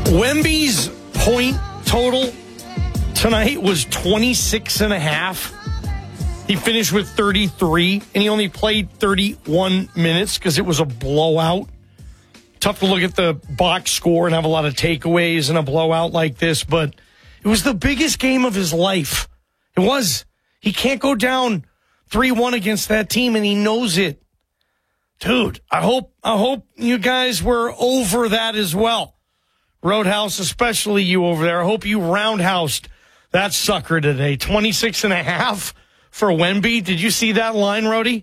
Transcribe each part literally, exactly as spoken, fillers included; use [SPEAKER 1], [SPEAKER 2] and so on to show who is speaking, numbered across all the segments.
[SPEAKER 1] Wemby's point total tonight was twenty-six and a half. He finished with thirty-three, and he only played thirty-one minutes because it was a blowout. Tough to look at the box score and have a lot of takeaways in a blowout like this, but it was the biggest game of his life. It was. He can't go down three one against that team, and he knows it. Dude, I hope I hope you guys were over that as well. Roadhouse, especially you over there. I hope you roundhoused that sucker today. twenty-six and a half for Wemby. Did you see that line, Rody?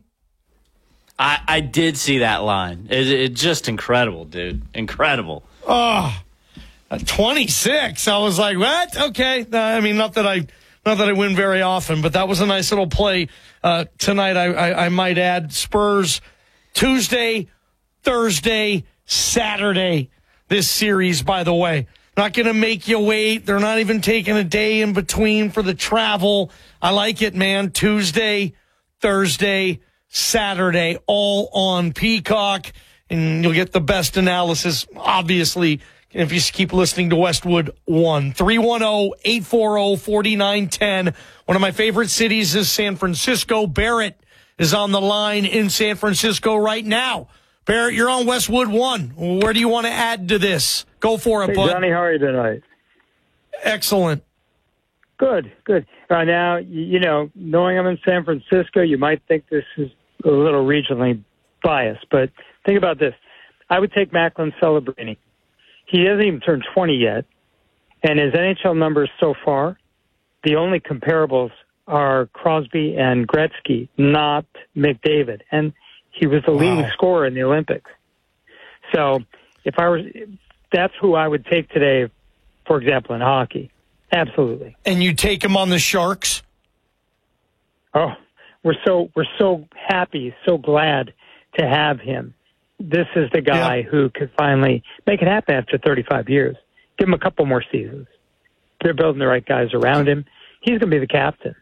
[SPEAKER 2] I, I did see that line. It's it, just incredible, dude. Incredible.
[SPEAKER 1] Oh, at twenty-six. I was like, what? Okay. I mean, not that I not that I win very often, but that was a nice little play uh, tonight, I, I, I might add. Spurs Tuesday, Thursday, Saturday. This series, by the way. Not going to make you wait. They're not even taking a day in between for the travel. I like it, man. Tuesday, Thursday, Saturday, all on Peacock. And you'll get the best analysis, obviously, if you keep listening to Westwood One. three one zero, eight four zero, four nine one zero. One of my favorite cities is San Francisco. Barrett is on the line in San Francisco right now. Barrett, you're on Westwood One. Where do you want to add to this? Go for it,
[SPEAKER 3] hey,
[SPEAKER 1] bud.
[SPEAKER 3] Johnny, how are you tonight?
[SPEAKER 1] Excellent.
[SPEAKER 3] Good, good. Right now, you know, knowing I'm in San Francisco, you might think this is a little regionally biased, but think about this. I would take Macklin Celebrini. He hasn't even turned twenty yet, and his N H L numbers so far, the only comparables are Crosby and Gretzky, not McDavid. And he was the wow. leading scorer in the Olympics. So if I were, that's who I would take today, for example, in hockey. Absolutely.
[SPEAKER 1] And you take him on the Sharks?
[SPEAKER 3] Oh, we're so we're so happy, so glad to have him. This is the guy yeah. who could finally make it happen after thirty-five years. Give him a couple more seasons. They're building the right guys around him. He's going to be the captain.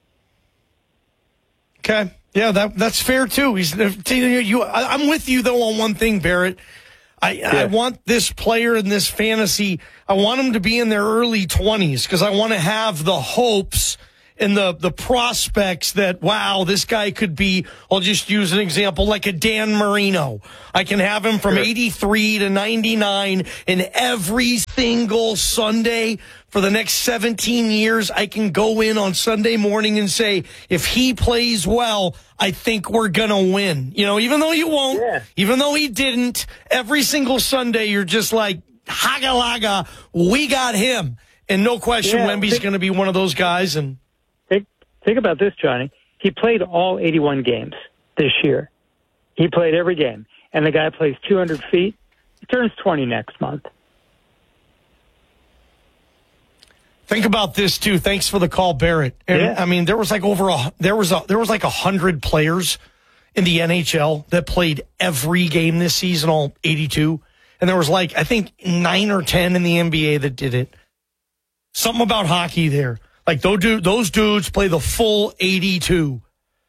[SPEAKER 1] Okay. Yeah, that that's fair, too. He's you. I'm with you, though, on one thing, Barrett. I, yeah. I want this player in this fantasy, I want him to be in their early twenties because I want to have the hopes and the, the prospects that, wow, this guy could be, I'll just use an example, like a Dan Marino. I can have him from sure. eighty-three to ninety-nine, and every single Sunday for the next seventeen years, I can go in on Sunday morning and say, if he plays well, I think we're going to win. You know, even though you won't, yeah. even though he didn't, every single Sunday you're just like, haga-laga, we got him. And no question, yeah, Wemby's going to be one of those guys. And
[SPEAKER 3] think, think about this, Johnny. He played all eighty-one games this year. He played every game. And the guy plays two hundred feet. He turns twenty next month.
[SPEAKER 1] Think about this too. Thanks for the call, Barrett. And
[SPEAKER 3] yeah.
[SPEAKER 1] I mean, there was like over a there was a there was like a hundred players in the N H L that played every game this season, all eighty-two, and there was like I think nine or ten in the N B A that did it. Something about hockey there, like those dude, those dudes play the full eighty-two.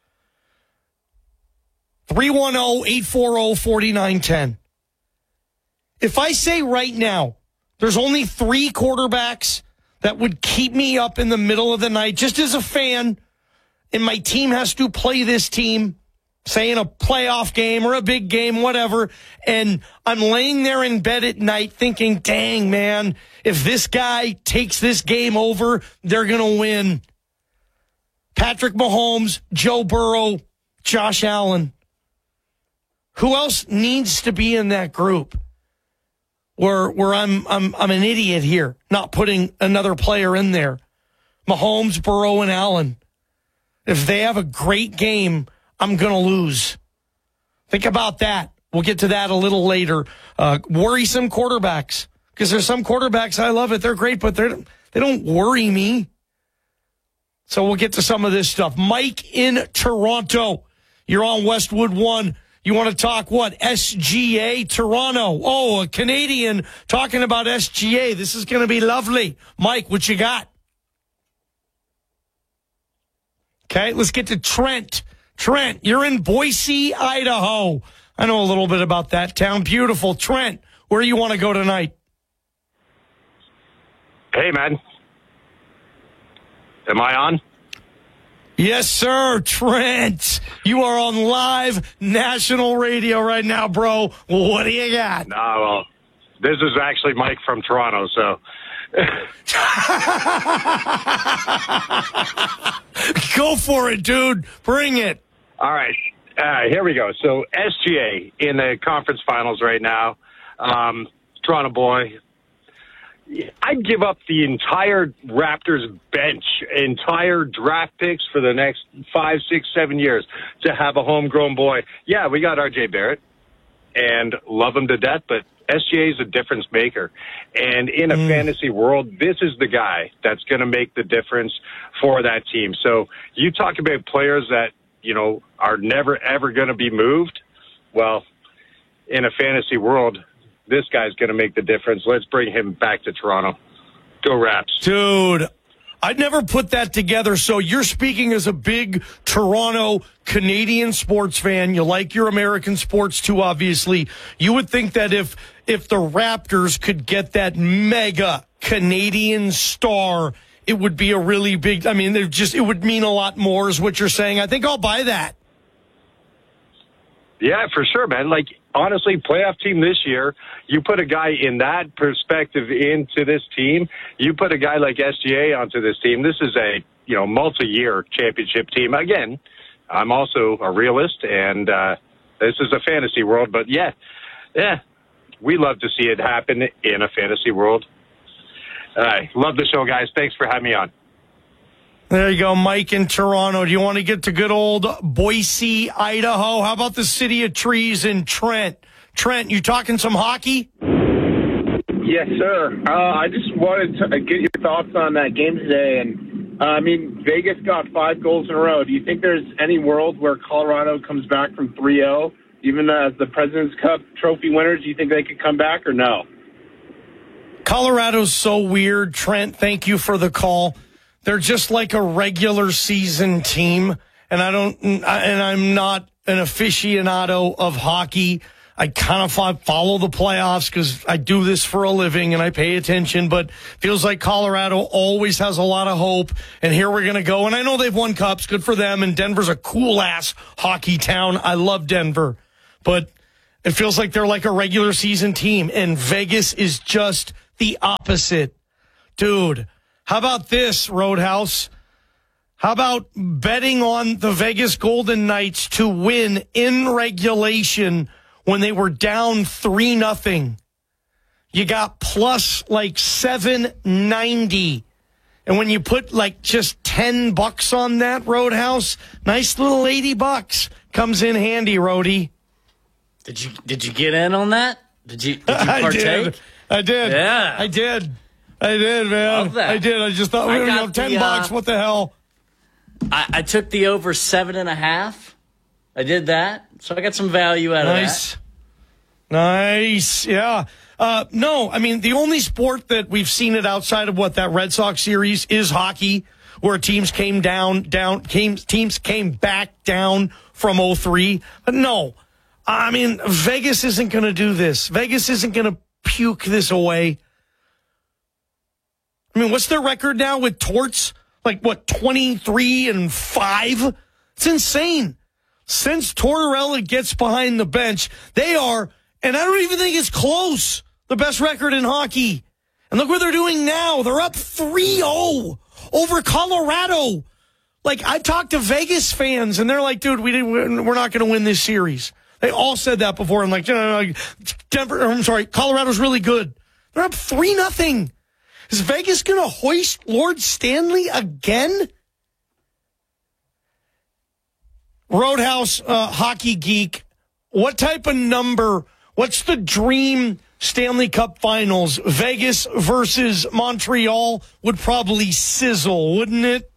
[SPEAKER 1] three one zero, eight four zero, four nine one zero. If I say right now, there's only three quarterbacks that would keep me up in the middle of the night, just as a fan, and my team has to play this team, say in a playoff game or a big game, whatever, and I'm laying there in bed at night thinking, dang, man, if this guy takes this game over, they're going to win. Patrick Mahomes, Joe Burrow, Josh Allen. Who else needs to be in that group? Where where I'm I'm I'm an idiot here, not putting another player in there. Mahomes, Burrow, and Allen. If they have a great game, I'm gonna lose. Think about that. We'll get to that a little later. Uh, worrisome quarterbacks, because there's some quarterbacks I love it. They're great, but they they don't worry me. So we'll get to some of this stuff. Mike in Toronto, you're on Westwood One. You want to talk what? S G A Toronto. Oh, a Canadian talking about S G A. This is going to be lovely. Mike, what you got? Okay, let's get to Trent. Trent, you're in Boise, Idaho. I know a little bit about that town. Beautiful. Trent, where do you want to go tonight?
[SPEAKER 4] Hey, man. Am I on?
[SPEAKER 1] Yes, sir, Trent. You are on live national radio right now, bro. What do you got?
[SPEAKER 4] No, well, this is actually Mike from Toronto, so.
[SPEAKER 1] Go for it, dude. Bring it.
[SPEAKER 4] All right. Uh, here we go. So S G A in the conference finals right now. Um, Toronto boy. I'd give up the entire Raptors bench, entire draft picks for the next five, six, seven years to have a homegrown boy. Yeah, we got R J Barrett and love him to death, but S G A is a difference maker. And in a mm. fantasy world, this is the guy that's going to make the difference for that team. So you talk about players that, you know, are never, ever going to be moved. Well, in a fantasy world, this guy's going to make the difference. Let's bring him back to Toronto. Go Raps.
[SPEAKER 1] Dude, I'd never put that together. So you're speaking as a big Toronto Canadian sports fan. You like your American sports too, obviously. You would think that if if the Raptors could get that mega Canadian star, it would be a really big, I mean, it just, it would mean a lot more is what you're saying. I think I'll buy that.
[SPEAKER 4] Yeah, for sure, man. Like, honestly, playoff team this year, you put a guy in that perspective into this team, you put a guy like S G A onto this team, this is a, you know, multi-year championship team. Again, I'm also a realist, and uh, this is a fantasy world, but yeah, yeah, we love to see it happen in a fantasy world. All right, love the show, guys. Thanks for having me on.
[SPEAKER 1] There you go, Mike in Toronto. Do you want to get to good old Boise, Idaho? How about the City of Trees in Trent? Trent, you talking some hockey?
[SPEAKER 5] Yes, sir. Uh, I just wanted to get your thoughts on that game today. And uh, I mean, Vegas got five goals in a row. Do you think there's any world where Colorado comes back from three oh, even as the President's Cup trophy winners? Do you think they could come back or no?
[SPEAKER 1] Colorado's so weird, Trent. Thank you for the call. They're just like a regular season team, and I don't, and I'm not an aficionado of hockey. I kind of follow the playoffs because I do this for a living and I pay attention, but feels like Colorado always has a lot of hope, and here we're going to go. And I know they've won cups, good for them, and Denver's a cool-ass hockey town. I love Denver, but it feels like they're like a regular season team, and Vegas is just the opposite. Dude, how about this, Roadhouse? How about betting on the Vegas Golden Knights to win in regulation when they were down three nothing? You got plus like seven ninety. And when you put like just ten bucks on that, Roadhouse, nice little eighty bucks comes in handy, Roadie.
[SPEAKER 2] Did you did you get in on that? Did you, did you partake?
[SPEAKER 1] I did. I did.
[SPEAKER 2] Yeah.
[SPEAKER 1] I did. I did, man.
[SPEAKER 2] Love that.
[SPEAKER 1] I did. I just thought,
[SPEAKER 2] I
[SPEAKER 1] you know,
[SPEAKER 2] got
[SPEAKER 1] ten
[SPEAKER 2] the,
[SPEAKER 1] bucks.
[SPEAKER 2] uh,
[SPEAKER 1] What the hell?
[SPEAKER 2] I, I took the over seven and a half. I did that, so I got some value out
[SPEAKER 1] Nice.
[SPEAKER 2] of that.
[SPEAKER 1] Nice. Yeah. Uh, no, I mean, the only sport that we've seen it outside of what that Red Sox series is hockey, where teams came down, down, came, teams came back down from oh three. But no, I mean, Vegas isn't going to do this. Vegas isn't going to puke this away. I mean, what's their record now with Torts? Like, what, twenty-three and five? It's insane. Since Tortorella gets behind the bench, they are, and I don't even think it's close, the best record in hockey. And look what they're doing now. They're up three oh over Colorado. Like, I talked to Vegas fans, and they're like, dude, we didn't, we're not going to win this series. They all said that before. I'm like, no, no, no, Denver, I'm sorry, Colorado's really good. They're up three nothing. Is Vegas going to hoist Lord Stanley again? Roadhouse uh, Hockey Geek, what type of number, what's the dream Stanley Cup Finals? Vegas versus Montreal would probably sizzle, wouldn't it?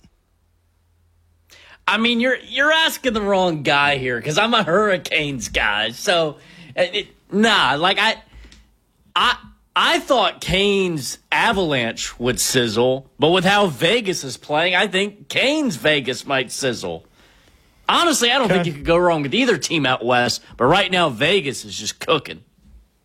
[SPEAKER 2] I mean, you're you're asking the wrong guy here because I'm a Hurricanes guy. So, it, nah, like I, I, I thought Canes Avalanche would sizzle, but with how Vegas is playing, I think Canes Vegas might sizzle. Honestly, I don't
[SPEAKER 1] okay.
[SPEAKER 2] think you could go wrong with either team out west, but right now Vegas is just cooking.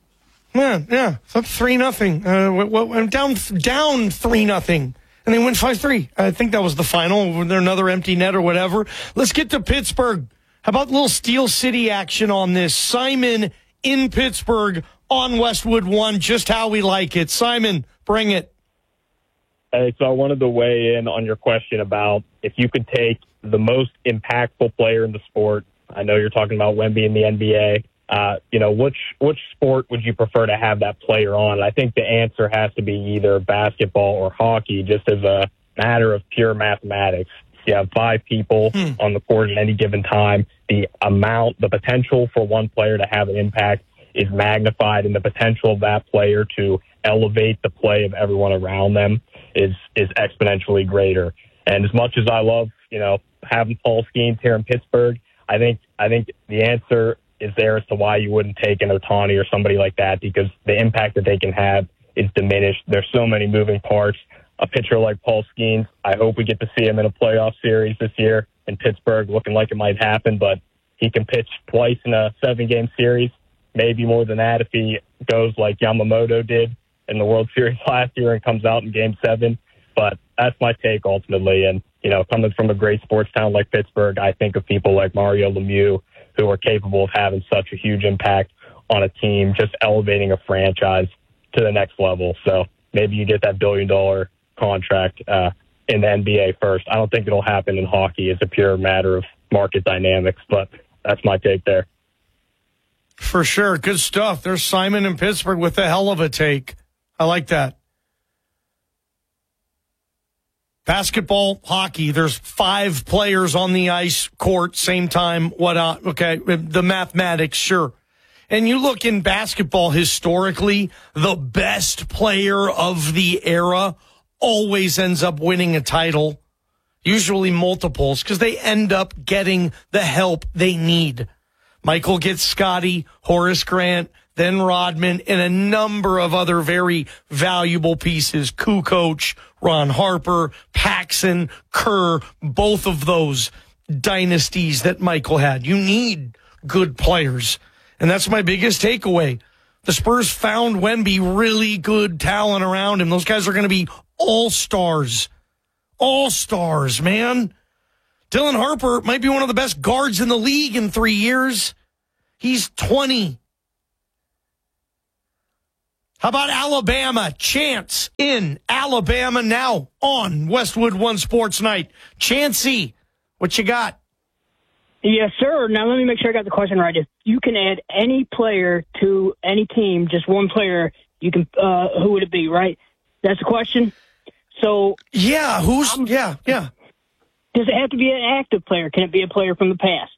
[SPEAKER 1] Yeah, yeah. It's up three nothing. Uh, I'm down down three nothing, and they win five three. I think that was the final. They're another empty net or whatever. Let's get to Pittsburgh. How about a little Steel City action on this? Simon in Pittsburgh on Westwood One. Just how we like it. Simon, bring it.
[SPEAKER 6] Hey, so I wanted to weigh in on your question about if you could take the most impactful player in the sport. I know you're talking about Wemby in the N B A. Uh, you know, which which sport would you prefer to have that player on? I think the answer has to be either basketball or hockey, just as a matter of pure mathematics. You have five people hmm. on the court at any given time. The amount, the potential for one player to have an impact is magnified, and the potential of that player to elevate the play of everyone around them is is exponentially greater. And as much as I love, you know, having Paul Skeens here in Pittsburgh, I think I think the answer is there as to why you wouldn't take an Ohtani or somebody like that, because the impact that they can have is diminished. There's so many moving parts. A pitcher like Paul Skeens, I hope we get to see him in a playoff series this year in Pittsburgh, looking like it might happen, but he can pitch twice in a seven-game series, maybe more than that if he goes like Yamamoto did in the World Series last year and comes out in Game seven. But that's my take ultimately. And, you know, coming from a great sports town like Pittsburgh, I think of people like Mario Lemieux who are capable of having such a huge impact on a team, just elevating a franchise to the next level. So maybe you get that billion-dollar contract uh, in the N B A first. I don't think it'll happen in hockey. It's a pure matter of market dynamics, but that's my take there.
[SPEAKER 1] For sure. Good stuff. There's Simon in Pittsburgh with a hell of a take. I like that. Basketball, hockey, there's five players on the ice, court, same time, what, uh, okay, the mathematics, sure. And you look in basketball historically, the best player of the era always ends up winning a title, usually multiples, because they end up getting the help they need. Michael gets Scotty, Horace Grant, then Rodman, and a number of other very valuable pieces. Kukoc, Ron Harper, Paxson, Kerr, both of those dynasties that Michael had. You need good players. And that's my biggest takeaway. The Spurs found Wemby really good talent around him. Those guys are going to be all-stars. All-stars, man. Dylan Harper might be one of the best guards in the league in three years. He's twenty. How about Alabama? Chance in Alabama now on Westwood One Sports Night. Chancey, what you got?
[SPEAKER 7] Yes, sir. Now, let me make sure I got the question right. If you can add any player to any team, just one player, you can. Uh, who would it be, right? That's the question? So
[SPEAKER 1] Yeah, who's... Um, yeah, yeah.
[SPEAKER 7] Does it have to be an active player? Can it be a player from the past?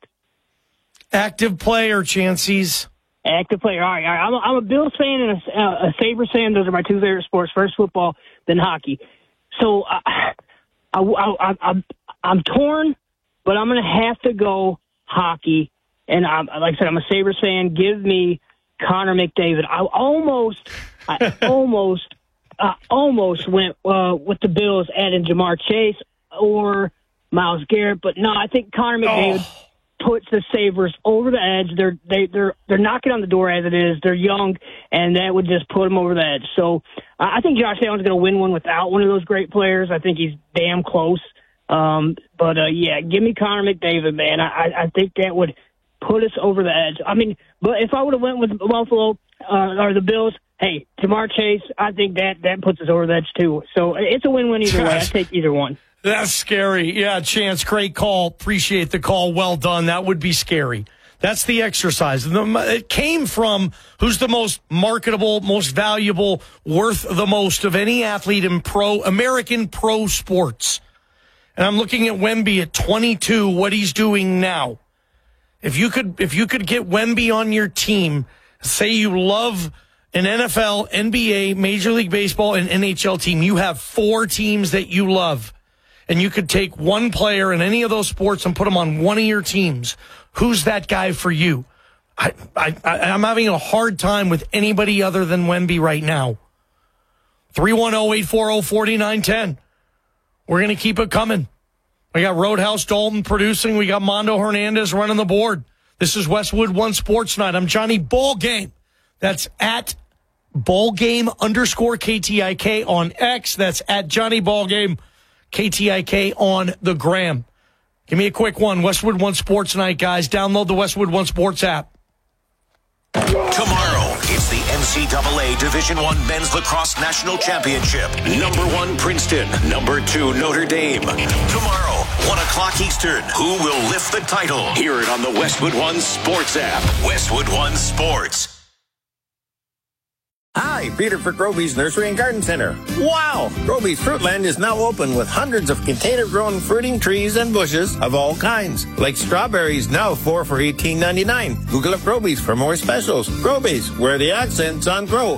[SPEAKER 1] Active player, Chancey's.
[SPEAKER 7] Active player. All right. All right. I'm, a, I'm a Bills fan and a, uh, a Sabres fan. Those are my two favorite sports. First football, then hockey. So uh, I, I, I, I'm, I'm torn, but I'm going to have to go hockey. And I'm, like I said, I'm a Sabres fan. Give me Connor McDavid. I almost, I almost, I almost went uh, with the Bills adding Jamar Chase or Myles Garrett, but no, I think Connor McDavid oh. puts the Sabres over the edge. They're they they're they're knocking on the door as it is. They're young, and that would just put them over the edge. So uh, I think Josh Allen's going to win one without one of those great players. I think he's damn close. Um, but uh, yeah, give me Connor McDavid, man. I I think that would put us over the edge. I mean, but if I would have went with Buffalo uh, or the Bills, hey, Jamar Chase, I think that that puts us over the edge too. So it's a win-win either way. I take either one.
[SPEAKER 1] That's scary. Yeah, Chance, great call. Appreciate the call. Well done. That would be scary. That's the exercise. It came from who's the most marketable, most valuable, worth the most of any athlete in pro American pro sports. And I'm looking at Wemby at twenty-two, what he's doing now. If you could, if you could get Wemby on your team, say you love an N F L, N B A, Major League Baseball, and N H L team, you have four teams that you love. And you could take one player in any of those sports and put him on one of your teams. Who's that guy for you? I, I, I'm having a hard time with anybody other than Wemby right now. three one zero, eight four zero, four nine one zero. We're going to keep it coming. We got Roadhouse Dalton producing. We got Mondo Hernandez running the board. This is Westwood One Sports Night. I'm Johnny Ballgame. That's at Ballgame underscore K T I K on X. That's at Johnny Ballgame K T I K on the gram. Give me a quick one. Westwood One Sports Night, guys. Download the Westwood One Sports app.
[SPEAKER 8] Tomorrow, it's the N C double A Division I Men's Lacrosse National Championship. Number one, Princeton. Number two, Notre Dame. Tomorrow, one o'clock Eastern. Who will lift the title? Hear it on the Westwood One Sports app. Westwood One Sports.
[SPEAKER 9] Hi, Peter for Groby's Nursery and Garden Center. Wow! Groby's Fruitland is now open with hundreds of container-grown fruiting trees and bushes of all kinds. Like strawberries, now four for eighteen ninety-nine. Google up Groby's for more specials. Groby's, where the accent's on grow.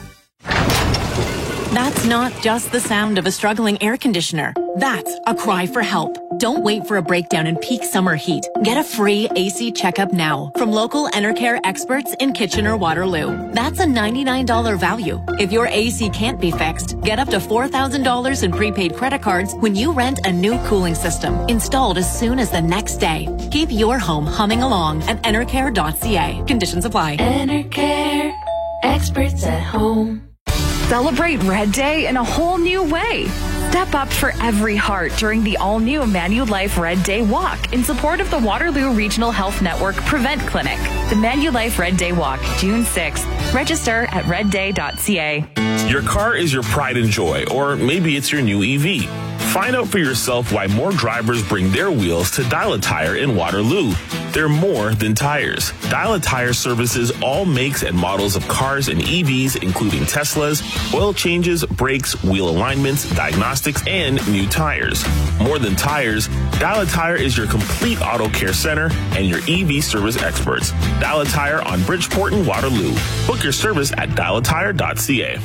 [SPEAKER 10] That's not just the sound of a struggling air conditioner. That's a cry for help. Don't wait for a breakdown in peak summer heat. Get a free A C checkup now from local Enercare experts in Kitchener-Waterloo. That's a ninety-nine dollars value. If your A C can't be fixed, get up to four thousand dollars in prepaid credit cards when you rent a new cooling system installed as soon as the next day. Keep your home humming along at enercare dot c a. Conditions apply.
[SPEAKER 11] Enercare, experts at home.
[SPEAKER 12] Celebrate Red Day in a whole new way. Step up for every heart during the all-new Manulife Red Day Walk in support of the Waterloo Regional Health Network Prevent Clinic. The Manulife Red Day Walk, June sixth. Register at red day dot c a.
[SPEAKER 13] Your car is your pride and joy, or maybe it's your new E V. Find out for yourself why more drivers bring their wheels to Dial a Tire in Waterloo. They're more than tires. Dial a Tire services all makes and models of cars and E Vs, including Teslas, oil changes, brakes, wheel alignments, diagnostics, and new tires. More than tires, Dial a Tire is your complete auto care center and your E V service experts. Dial a Tire on Bridgeport and Waterloo. Book your service at dial a tire dot c a.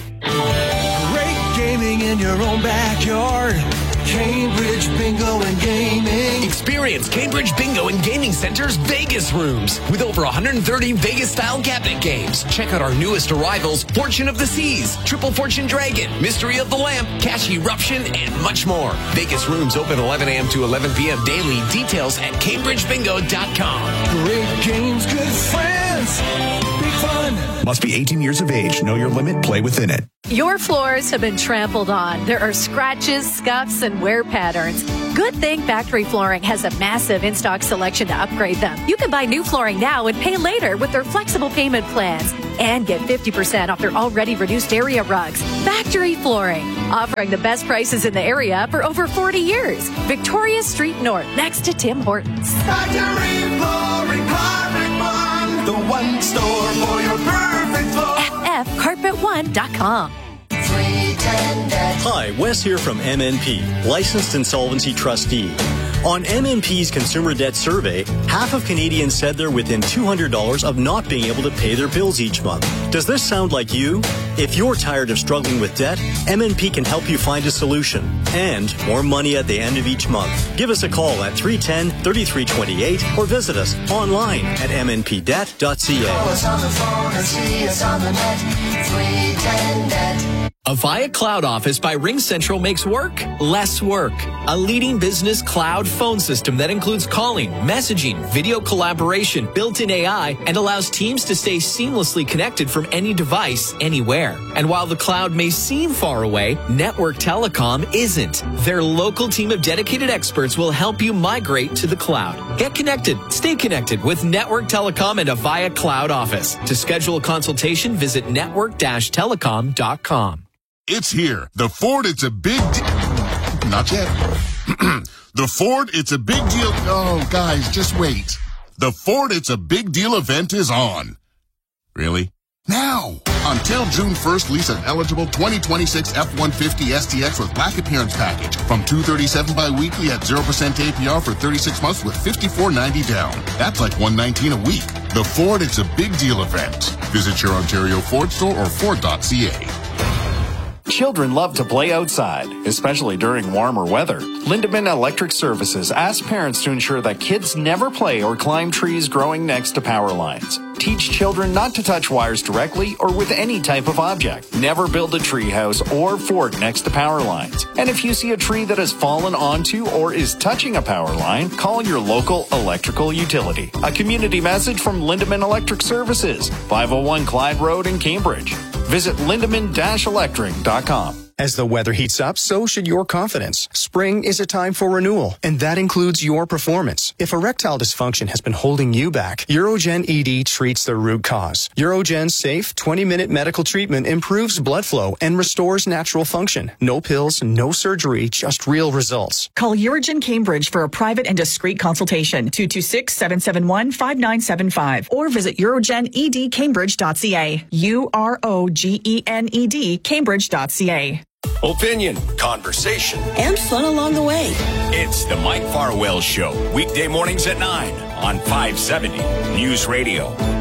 [SPEAKER 14] Great gaming in your own backyard. Cambridge Bingo and Gaming.
[SPEAKER 15] Experience Cambridge Bingo and Gaming Center's Vegas rooms with over one hundred thirty Vegas-style cabinet games. Check out our newest arrivals, Fortune of the Seas, Triple Fortune Dragon, Mystery of the Lamp, Cash Eruption, and much more. Vegas rooms open eleven a m to eleven p m daily. Details at cambridge bingo dot com.
[SPEAKER 14] Great games, good friends, big fun.
[SPEAKER 16] Must be eighteen years of age. Know your limit. Play within it.
[SPEAKER 17] Your floors have been trampled on. There are scratches, scuffs, and wear patterns. Good thing Factory Flooring has a massive in-stock selection to upgrade them. You can buy new flooring now and pay later with their flexible payment plans. And get fifty percent off their already reduced area rugs. Factory Flooring, offering the best prices in the area for over forty years. Victoria Street North, next to Tim Hortons.
[SPEAKER 14] Factory Flooring, Carpet One, the one store for your perfect floor.
[SPEAKER 17] F F carpet one dot com.
[SPEAKER 18] Hi, Wes here from M N P, licensed insolvency trustee. On M N P's consumer debt survey, half of Canadians said they're within two hundred dollars of not being able to pay their bills each month. Does this sound like you? If you're tired of struggling with debt, M N P can help you find a solution and more money at the end of each month. Give us a call at three one zero, three three two eight or visit us online at m n p debt dot c a.
[SPEAKER 14] Call us on the phone or see us on the net. three ten net.
[SPEAKER 15] Avaya Cloud Office by RingCentral makes work less work. A leading business cloud phone system that includes calling, messaging, video collaboration, built-in A I, and allows teams to stay seamlessly connected from any device, anywhere. And while the cloud may seem far away, Network Telecom isn't. Their local team of dedicated experts will help you migrate to the cloud. Get connected. Stay connected with Network Telecom and Avaya Cloud Office. To schedule a consultation, visit network dash telecom dot com.
[SPEAKER 19] It's here. The Ford, it's a big deal. Not yet. The Ford, it's a big deal. Oh, guys, just wait. The Ford, it's a big deal event is on. Really? Now. Until June first, lease an eligible twenty twenty-six F one fifty S T X with black appearance package from two hundred thirty-seven dollars bi-weekly at zero percent A P R for thirty-six months with fifty-four ninety down. That's like one hundred nineteen dollars a week. The Ford, it's a big deal event. Visit your Ontario Ford store or ford dot c a.
[SPEAKER 20] Children love to play outside, especially during warmer weather. Lindemann Electric Services asks parents to ensure that kids never play or climb trees growing next to power lines. Teach children not to touch wires directly or with any type of object. Never build a tree house or fort next to power lines. And if you see a tree that has fallen onto or is touching a power line, call your local electrical utility. A community message from Lindemann Electric Services, five oh one Clyde Road in Cambridge. Visit lindemann dash electric dot com.
[SPEAKER 21] As the weather heats up, so should your confidence. Spring is a time for renewal, and that includes your performance. If erectile dysfunction has been holding you back, Urogen E D treats the root cause. Urogen's safe twenty-minute medical treatment improves blood flow and restores natural function. No pills, no surgery, just real results.
[SPEAKER 22] Call Urogen Cambridge for a private and discreet consultation, two two six, seven seven one, five nine seven five, or visit urogen e d cambridge dot c a. U R O G E N E D Cambridge dot c a.
[SPEAKER 8] Opinion, conversation,
[SPEAKER 23] and fun along the way.
[SPEAKER 8] It's the Mike Farwell Show, weekday mornings at nine on five seventy News Radio.